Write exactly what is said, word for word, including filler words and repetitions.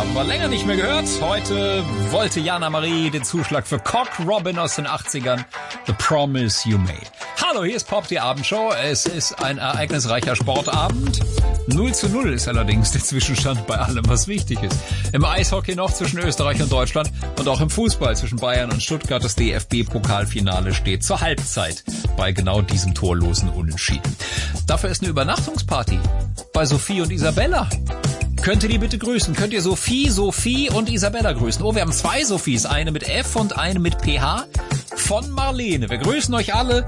haben wir länger nicht mehr gehört. Heute wollte Jana Marie den Zuschlag für Cock Robin aus den achtzigern. The Promise You Made. Hallo, hier ist Pop, die Abendshow. Es ist ein ereignisreicher Sportabend. null zu null ist allerdings der Zwischenstand bei allem, was wichtig ist. Im Eishockey noch zwischen Österreich und Deutschland und auch im Fußball zwischen Bayern und Stuttgart. Das D F B-Pokalfinale steht zur Halbzeit bei genau diesem torlosen Unentschieden. Dafür ist eine Übernachtungsparty bei Sophie und Isabella. Könnt ihr die bitte grüßen? Könnt ihr Sophie, Sophie und Isabella grüßen? Oh, wir haben zwei Sophies, eine mit F und eine mit P H von Marlene. Wir grüßen euch alle.